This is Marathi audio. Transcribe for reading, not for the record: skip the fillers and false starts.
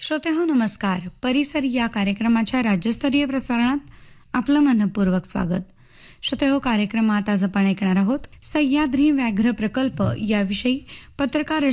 श्रोतेहो नमस्कार. परिसर या कार्यक्रमाच्या राज्यस्तरीय प्रसारणात आपलं मनपूर्वक स्वागत. श्रोतेहो, कार्यक्रमात आज आपण ऐकणार आहोत सह्याद्री व्याघ्र प्रकल्प याविषयी पत्रकार